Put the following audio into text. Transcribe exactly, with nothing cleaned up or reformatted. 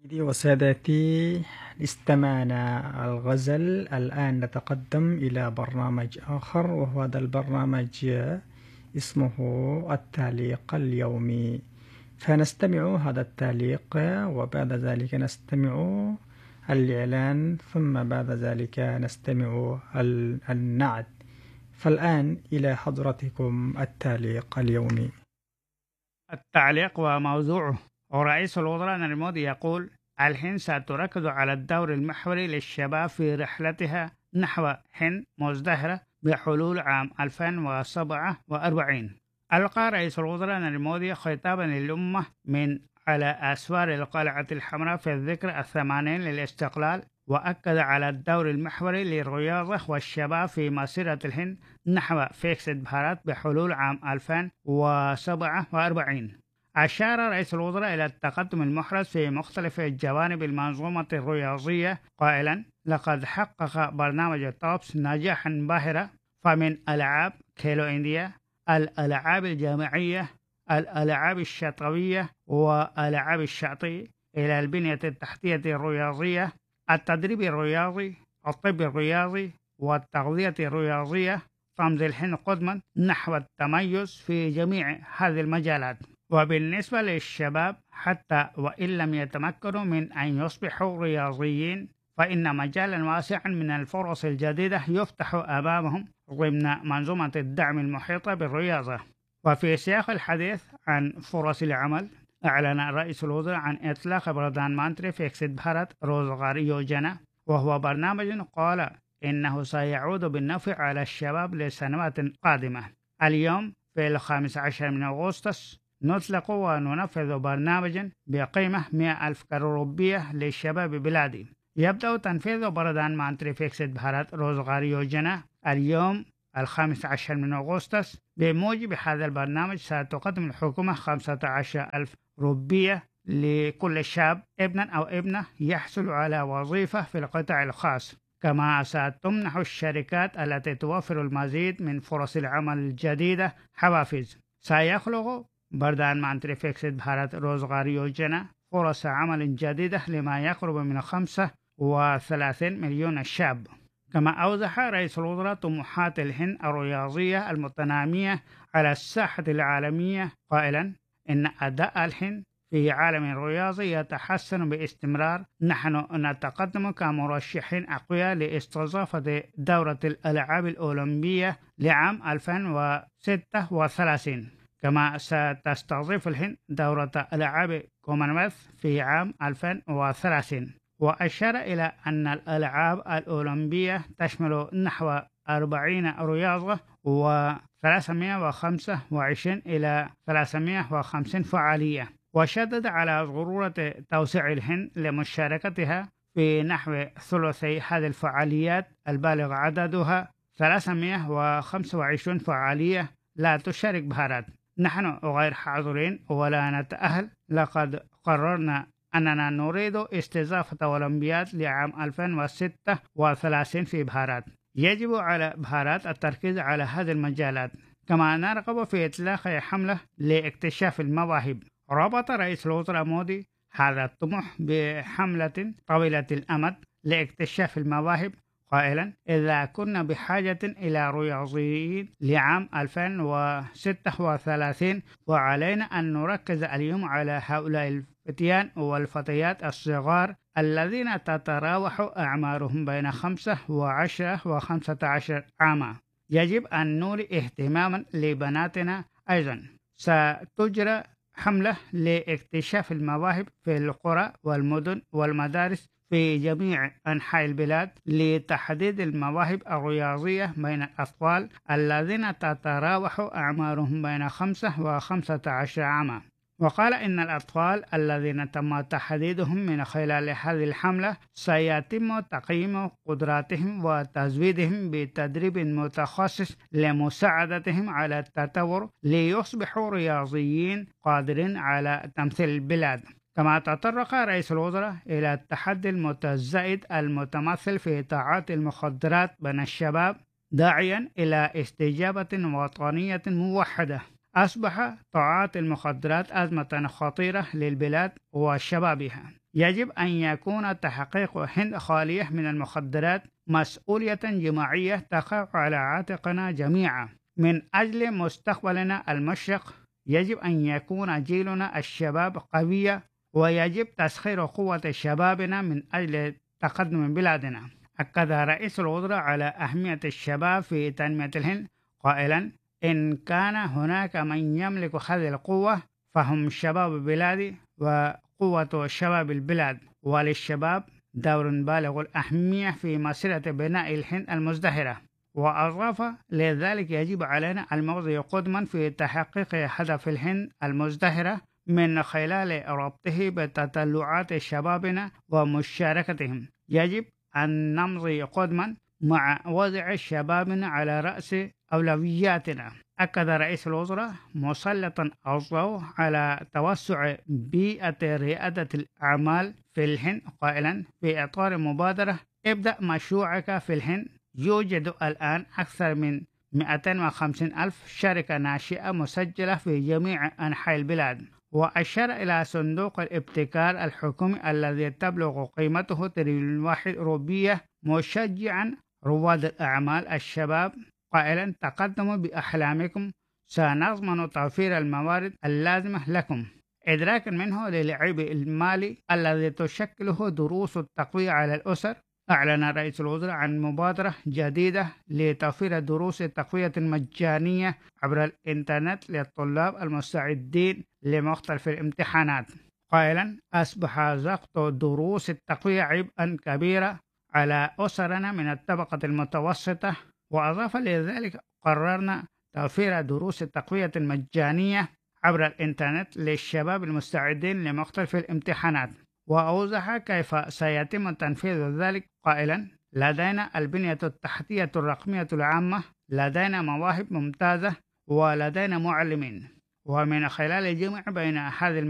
سيدي وسادتي، استمعنا الغزل. الآن نتقدم إلى برنامج آخر، وهو هذا البرنامج اسمه التعليق اليومي. فنستمع هذا التعليق، وبعد ذلك نستمع الإعلان، ثم بعد ذلك نستمع النعت. فالآن إلى حضرتكم التعليق اليومي. التعليق وموضوعه. ورئيس الوزراء نريندرا مودي يقول: الهند ستركز على الدور المحوري للشباب في رحلتها نحو هند مزدهرة بحلول عام ألفين وسبعة وأربعين. ألقى رئيس الوزراء نريندرا مودي خطابا للأمة من على أسوار القلعة الحمراء في الذكرى الثمانين للاستقلال، وأكد على الدور المحوري للرياضة والشباب في مسيرة الهند نحو فيكسيت بهارات بحلول عام ألفين وسبعة وأربعين. أشار رئيس الوزراء إلى التقدم المحرز في مختلف جوانب المنظومة الرياضية قائلا: لقد حقق برنامج توبس نجاحا باهرا، فمن ألعاب كيلو إنديا، الألعاب الجامعية، الألعاب الشاطئية وألعاب الشاطئ، إلى البنية التحتية الرياضية، التدريب الرياضي، الطب الرياضي والتغذية الرياضية، تمضي الهند قدما نحو التميز في جميع هذه المجالات. وبالنسبة للشباب، حتى وإن لم يتمكنوا من أن يصبحوا رياضيين، فإن مجالا واسعا من الفرص الجديدة يفتح أمامهم ضمن منظومة الدعم المحيطة بالرياضة. وفي سياق الحديث عن فرص العمل، أعلن رئيس الوزراء عن إطلاق برادان مانتري فيكسيت بهارات روزغار يوجنا، وهو برنامج قال إنه سيعود بالنفع على الشباب لسنوات قادمة. اليوم في الخامس عشر من أغسطس نطلق وننفذ برنامجا بقيمة مئة ألف كرة روبية للشباب بلادي. يبدأ تنفيذ برادان مانتري فيكسيت بهارات روزغار يوجنا اليوم الخامس عشر من أغسطس. بموجب هذا البرنامج ستقدم الحكومة خمسة عشر ألف روبية لكل شاب ابنا أو ابنة يحصل على وظيفة في القطاع الخاص، كما ستمنح الشركات التي توفر المزيد من فرص العمل الجديدة حوافز. سيخلق برادان مانتري فيكسيت بهارات روزغار يوجنا فرص عمل جديدة لما يقرب من خمسة وثلاثين مليون شاب. كما أوضح رئيس الوزراء طموحات الهند الرياضية المتنامية على الساحة العالمية قائلا إن أداء الهند في عالم الرياضي يتحسن باستمرار. نحن نتقدم كمرشحين أقوياء لاستضافة دورة الألعاب الأولمبية لعام ألفين وستة وثلاثين، كما ستستضيف الهند دورة ألعاب كومنولث في عام ألفين وثلاثين. وأشار إلى أن الألعاب الأولمبية تشمل نحو أربعين رياضة وثلاثمئة وخمسة وعشرين إلى ثلاثمئة وخمسين فعالية. وشدد على ضرورة توسيع الهند لمشاركتها في نحو ثلثي هذه الفعاليات البالغ عددها ثلاثمئة وخمسة وعشرين فعالية لا تشارك بهارات. نحن غير حاضرين ولا نتأهل. لقد قررنا أننا نريد استضافة أولمبياد لعام ألفين وستة وثلاثين في بهارات. يجب على بهارات التركيز على هذه المجالات. كما نرغب في إطلاق حملة لاكتشاف المواهب. ربط رئيس الوزراء مودي هذا الطموح بحملة طويلة الأمد لاكتشاف المواهب قائلا: إذا كنا بحاجة إلى رياضيين لعام ألفين وستة وثلاثين، وعلينا أن نركز اليوم على هؤلاء الفتيان والفتيات الصغار الذين تتراوح أعمارهم بين خمسة وعشرة وخمسة عشر عاما. يجب أن نولي اهتماما لبناتنا. أيضا ستجرى حملة لاكتشاف المواهب في القرى والمدن والمدارس في جميع أنحاء البلاد لتحديد المواهب الرياضية بين الأطفال الذين تتراوح أعمارهم بين خمسة وخمسة عشر عاما. وقال إن الأطفال الذين تم تحديدهم من خلال هذه الحملة سيتم تقييم قدراتهم وتزويدهم بتدريب متخصص لمساعدتهم على التطور ليصبحوا رياضيين قادرين على تمثيل البلاد. كما تطرق رئيس الوزراء إلى التحدي المتزايد المتمثل في تعاطي المخدرات بين الشباب، داعيا إلى استجابة وطنية موحدة. أصبح تعاطي المخدرات أزمة خطيرة للبلاد وشبابها. يجب أن يكون تحقيق هند خالية من المخدرات مسؤولية جماعية تقع على عاتقنا جميعا. من أجل مستقبلنا المشرق يجب أن يكون جيلنا الشباب قوية، ويجب تسخير قوة شبابنا من أجل تقدم بلادنا. أكد رئيس الوزراء على أهمية الشباب في تنمية الهند قائلا: إن كان هناك من يملك هذه القوة فهم شباب بلادي وقوة شباب البلاد، وللشباب دور بالغ الأهمية في مسيرة بناء الهند المزدهرة. وأضاف: لذلك يجب علينا المضي قدما في تحقيق هدف الهند المزدهرة من خلال ربطه بتطلعات شبابنا ومشاركتهم. يجب أن نمضي قدما مع وضع شبابنا على رأس أولوياتنا. أكد رئيس الوزراء مسلطا الضوء على توسع بيئة ريادة الأعمال في الهند قائلا: في إطار مبادرة ابدأ مشروعك في الهند، يوجد الآن أكثر من مئتين وخمسين ألف شركة ناشئة مسجلة في جميع أنحاء البلاد. وأشار إلى صندوق الابتكار الحكومي الذي تبلغ قيمته تريليون واحد روبية، مشجعا رواد الأعمال الشباب قائلا: تقدموا بأحلامكم، سنضمن توفير الموارد اللازمة لكم، إدراكا منه للعيب المالي الذي تشكله دروس التقوية على الأسر. أعلن رئيس الوزراء عن مبادرة جديدة لتوفير دروس التقوية مجانية عبر الإنترنت للطلاب المستعدين لمختلف الامتحانات، قائلا: أصبح ضغط دروس التقوية عبئا كبيرا على أسرنا من الطبقة المتوسطة. وأضاف لذلك: قررنا توفير دروس التقوية المجانية عبر الإنترنت للشباب المستعدين لمختلف الامتحانات. وأوضح كيف سيتم تنفيذ ذلك قائلا: لدينا البنية التحتية الرقمية العامة، لدينا مواهب ممتازة، ولدينا معلمين، ومن خلال الجمع بين هذه